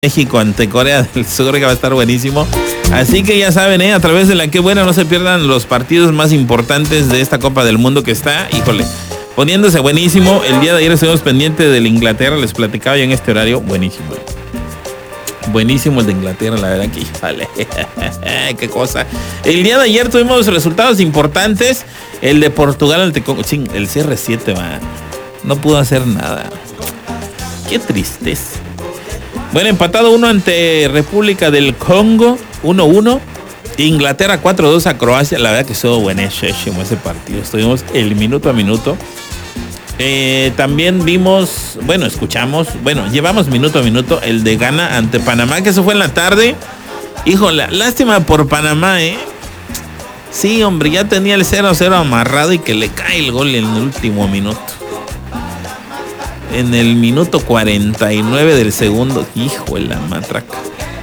México ante Corea del Sur, que va a estar buenísimo. Así que ya saben, a través de la que buena, no se pierdan los partidos más importantes de esta Copa del Mundo que está, híjole, poniéndose buenísimo. El día de ayer estuvimos pendientes del Inglaterra, les platicaba yo en este horario, buenísimo. Buenísimo el de Inglaterra, la verdad que híjole, qué cosa. El día de ayer tuvimos resultados importantes. El de Portugal ante Congo, el CR7 no pudo hacer nada. Qué tristeza. Bueno, empatado 1 ante República del Congo, 1-1. Inglaterra 4-2 a Croacia. La verdad que estuvo buenísimo ese partido. Estuvimos el minuto a minuto. También vimos, llevamos minuto a minuto el de Ghana ante Panamá, que eso fue en la tarde. Híjole, lástima por Panamá, Sí, hombre, ya tenía el 0-0 amarrado y que le cae el gol en el último minuto. En el minuto 49 del segundo. Hijo de la matraca.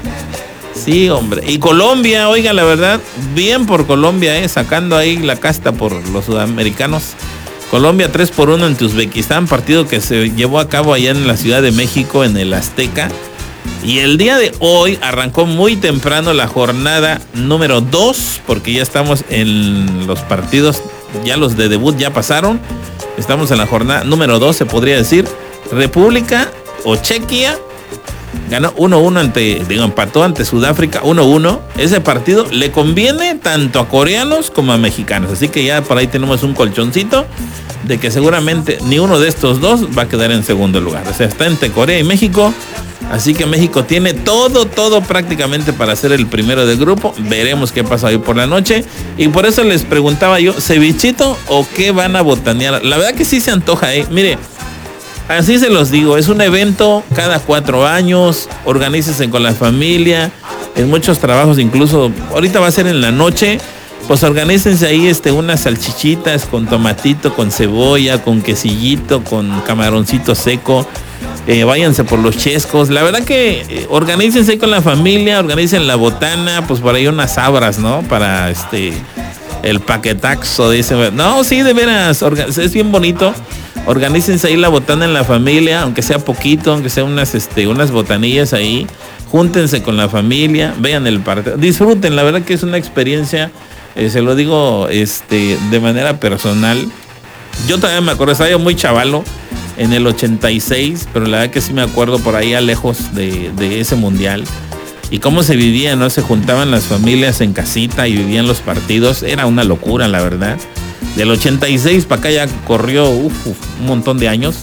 Sí, hombre. Y Colombia, oiga, la verdad, bien por Colombia, sacando ahí la casta por los sudamericanos. Colombia 3-1 ante Uzbekistán, partido que se llevó a cabo allá en la Ciudad de México, en el Azteca. Y el día de hoy arrancó muy temprano la jornada número 2, porque ya estamos en los partidos, ya los de debut ya pasaron. Estamos en la jornada número 2, se podría decir. República o Chequia ganó 1-1 empató ante Sudáfrica 1-1. Ese partido le conviene tanto a coreanos como a mexicanos. Así que ya por ahí tenemos un colchoncito de que seguramente ni uno de estos dos va a quedar en segundo lugar. O sea, está entre Corea y México. Así que México tiene todo prácticamente para ser el primero del grupo. Veremos qué pasa hoy por la noche. Y por eso les preguntaba yo, ¿cevichito o qué van a botanear? La verdad que sí se antoja, Mire, así se los digo, es un evento cada 4 años. Organícense con la familia. En muchos trabajos, incluso ahorita va a ser en la noche. Pues organícense ahí unas salchichitas con tomatito, con cebolla, con quesillito, con camaroncito seco. Váyanse por los chescos. La verdad que organícense ahí con la familia, organicen la botana, pues por ahí unas sabras, ¿no? Para el paquetaxo de ese. No, sí, de veras, es bien bonito. Organícense ahí la botana en la familia, aunque sea poquito, aunque sea unas botanillas ahí. Júntense con la familia, vean el partido, disfruten. La verdad que es una experiencia, se lo digo de manera personal. Yo también me acuerdo, estaba yo muy chavalo en el 86, pero la verdad que sí me acuerdo por ahí a lejos de ese mundial. Y cómo se vivía, ¿no? Se juntaban las familias en casita y vivían los partidos. Era una locura, la verdad. Del 86 para acá ya corrió un montón de años.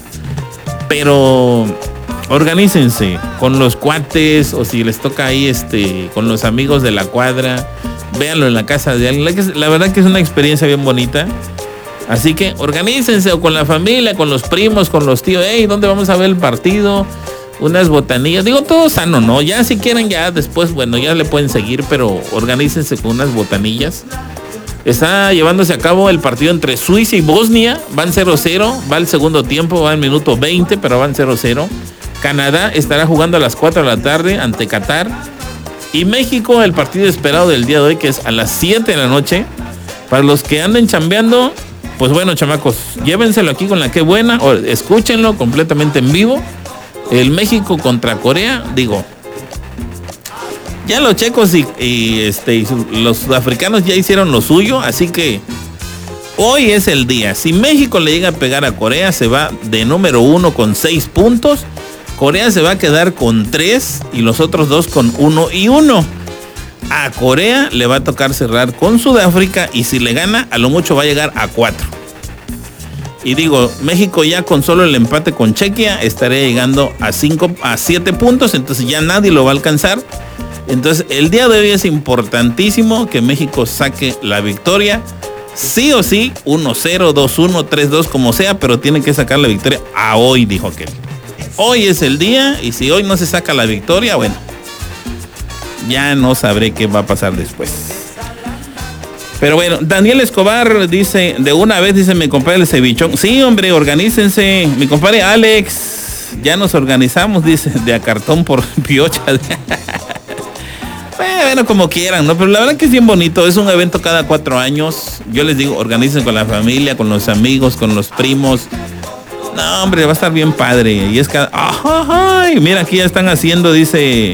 Pero organícense con los cuates, o si les toca ahí con los amigos de la cuadra. Véanlo en la casa de alguien. La verdad que es una experiencia bien bonita. Así que organícense, o con la familia, con los primos, con los tíos. ¿Dónde vamos a ver el partido? Unas botanillas. Digo, todo sano, ¿no? Ya si quieren, ya después, ya le pueden seguir, pero organícense con unas botanillas. Está llevándose a cabo el partido entre Suiza y Bosnia. Van 0-0, va el segundo tiempo, va el minuto 20, pero van 0-0. Canadá estará jugando a las 4 de la tarde ante Qatar. Y México, el partido esperado del día de hoy, que es a las 7 de la noche. Para los que anden chambeando, pues bueno, chamacos, llévenselo aquí con la que buena, o escúchenlo completamente en vivo. El México contra Corea, ya los checos y los sudafricanos ya hicieron lo suyo, así que hoy es el día. Si México le llega a pegar a Corea, se va de número 1 con 6 puntos. Corea se va a quedar con 3 y los otros dos con 1 y 1. A Corea le va a tocar cerrar con Sudáfrica, y si le gana, a lo mucho va a llegar a 4. Y México ya con solo el empate con Chequia estaría llegando a 7 puntos, entonces ya nadie lo va a alcanzar. Entonces el día de hoy es importantísimo que México saque la victoria, sí o sí, 1-0, 2-1, 3-2, como sea, pero tiene que sacar la victoria a hoy, dijo aquel. Hoy es el día, y si hoy no se saca la victoria, ya no sabré qué va a pasar después. Pero bueno, Daniel Escobar dice, de una vez dice mi compadre el cevichón. Sí, hombre, organícense. Mi compadre Alex, ya nos organizamos, dice, de a cartón por piocha. Bueno, como quieran, ¿no? Pero la verdad que es bien bonito, es un evento cada 4 años. Yo les digo, organicen con la familia, con los amigos, con los primos. No, hombre, va a estar bien padre. Y es que, ay, mira, aquí ya están haciendo, dice